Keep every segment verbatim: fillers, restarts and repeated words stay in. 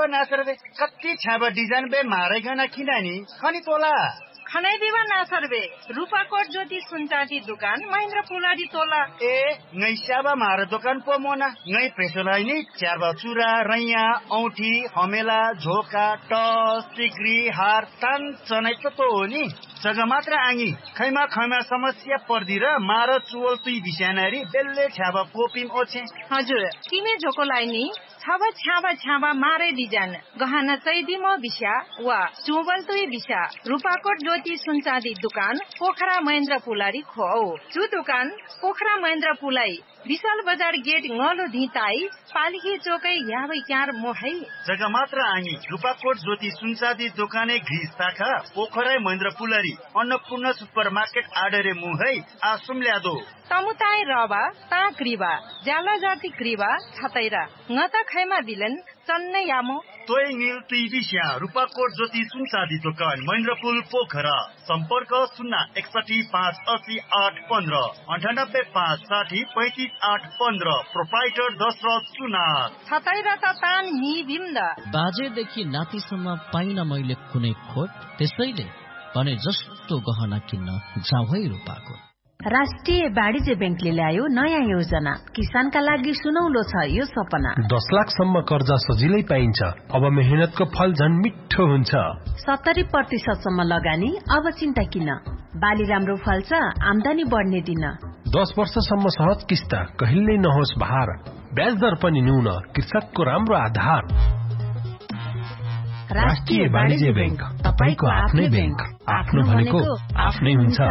नासर बे कति छाबा डिजाइन बे मारे गना किनानी खनी तोला खनै दिवा नासर बे रूपाकोट ज्योति सुनचाँदी दुकान महेन्द्र पुलारी तोला ए ngै स्याबा मारे दोकान पो मोना ngै प्रेसोलाई नि च्यारबा चुरा रैया औठी हमेला झोका टस सिक्री हार तान चनै त तो हो नि जग्गा मात्र आङी खैमा खैमा समस्या पर्दी र मार चुवल तुई बिस्यानारी बेल्ले छ्याबा पोपिम ओछे हजुर किमे झोकोलाई नि छाबा छ्याबा छ्याबा मारे डिजाइन गहना चैदिमो बिस्या वा चुवल तुई बिस्या रूपाकोट ज्योति सुनचाँदी दुकान पोखरा महेन्द्र पुलारी खो चु दुकान पोखरा महेन्द्र पुलाई विशाल बजार गेट ngolo धिताई पालिकी चोकै याबै क्यार मोहै जग्गा मात्र आङी रूपाकोट ज्योति सुनचाँदी दोकाने घिस शाखा पोखरा महेन्द्र पुलारी अन्नपूर्ण सुपर मार्केट आडरे मुहै आसुम ल्यादो तमुताई रबा ता क्रिबा ज्याला जाति क्रिबा छतैरा ngata खैमा दिलन चन्ने यामो तोय मिल तुई बिस्या रूपाकोट ज्योति सुनचाँदी दोकान महेन्द्रपुल पोखरा सम्पर्क शून्य एकसठी पाँच असी आठ पन्ध्र अन्ठानब्बे पाँच साठी पैँतिस आठ पन्ध्र प्रोप्राइटर दशरथ सुनार छतैरा त तान नि बिम्द बाजेदेखि नातिसम्म पाइन मैले कुनै खोट त्यसैले भने जस्तो गहना किन्न जाऊ है रूपाकोट राष्ट्रिय वाणिज्य बैंकले ल्यायो नयाँ योजना किसानका लागि सुनौलो छ यो सपना दस लाखसम्म कर्जा सजिलै पाइन्छ अब मेहनतको फल झन् मिठो हुन्छ सत्तरी प्रतिशतसम्म लगानी अब चिन्ता किन बाली राम्रो फल्छ आम्दानी बढ्ने दिन दस वर्षसम्म सहज किस्ता कहिल्यै नहोस् भार ब्याज दर पनि न्यून कृषकको राम्रो आधार राष्ट्रिय वाणिज्य बैंक तपाईको आफ्नै बैंक आफ्नो भनेको आफ्नै हुन्छ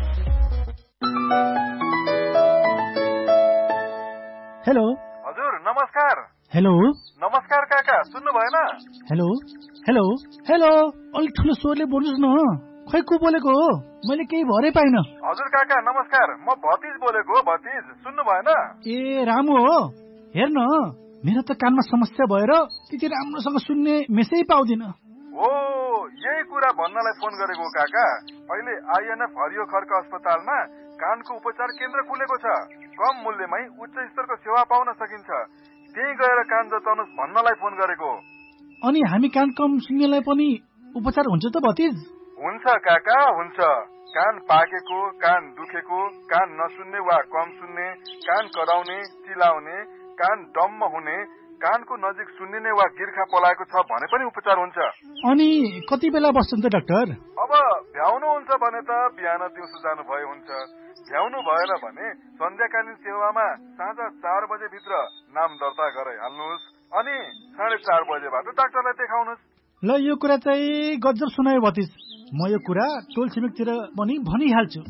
हेलो हजुर नमस्कार हेलो नमस्कार काका सुन्नु भएन हेलो हेलो हेलो अलि ठुलो स्वरले बोल्नुस् न खै को बोलेको हो मैले केही भरै पाइन हजुर काका नमस्कार म भतिज बोलेको हो भतिज सुन्नु भएन ए रामु हो हेर्न मेरो त कानमा समस्या भएर त्यति राम्रोसँग सुन्ने मेसै पाउँदिन ओ यही कुरा भन्नलाई फोन गरेको काका अहिले आइएनएफ हरियो खर्क अस्पतालमा कानको उपचार केन्द्र खुलेको छ कम मूल्यमै उच्च स्तरको सेवा पाउन सकिन्छ त्यही गएर कान जताउनुस् भन्नलाई फोन गरेको अनि हामी कान कम सुन्नेलाई पनि उपचार हुन्छ त भतिज हुन्छ काका हुन्छ कान पाकेको कान दुखेको कान नसुन्ने वा कम सुन्ने कान कराउने चिलाउने कान डम्म हुने कानको नजिक सुन्निने वा गिर्खा पलाएको छ भने पनि उपचार हुन्छ अनि कति बेला बस्छन् त डाक्टर अब भ्याउनु हुन्छ भने त बिहान दिउँसो जानु भए हुन्छ भ्याउनु भएन भने सन्ध्याकालीन सेवामा साँझ चार बजे भित्र नाम दर्ता गराइहाल्नुहोस् अनि साढे चार बजेबाट डाक्टरलाई देखाउनुहोस् ल यो कुरा चाहिँ गजब सुनायो भतिज म यो कुरा टोल छिमेकतिर पनि भनिहाल्छु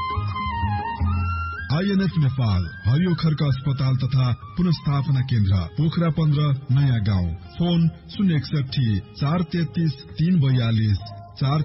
आइएनएफ नेपाल हरियो खर्क अस्पताल तथा पुनर्स्थापना केन्द्र पोखरा पन्ध्र नयाँ गाउँ फोन शून्य एकसठी चार तेत्तीस तीन बयालीस चार